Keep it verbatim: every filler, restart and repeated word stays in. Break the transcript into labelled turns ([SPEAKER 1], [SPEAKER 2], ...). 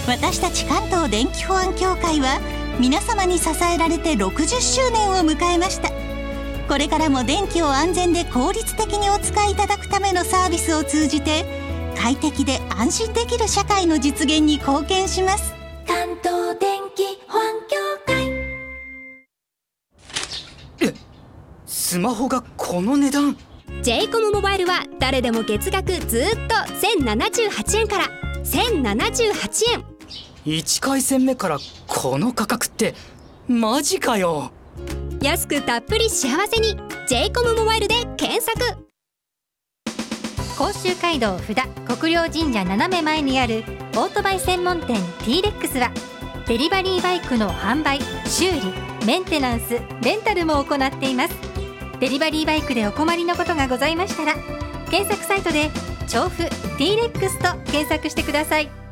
[SPEAKER 1] 私たち関東電気保安協会は皆様に支えられてろくじゅっしゅうねんを迎えました。これからも電気を安全で効率的にお使いいただくためのサービスを通じて快適で安心できる社会の実現に貢献します。
[SPEAKER 2] 関東電気保安協会。
[SPEAKER 3] え、スマホがこの値段。
[SPEAKER 4] ジェイコム モバイルは誰でも月額ずっとせんななじゅうはちえんからせんななじゅうはちえん。
[SPEAKER 3] いち回線目からこの価格ってマジかよ。
[SPEAKER 4] 安くたっぷり幸せに ジェイコム モバイルで検索。
[SPEAKER 5] 甲州街道札国領神社斜め前にあるオートバイ専門店 ティーレックス はデリバリーバイクの販売、修理、メンテナンス、レンタルも行っています。デリバリーバイクでお困りのことがございましたら検索サイトで調布 ティーレックス と検索してください。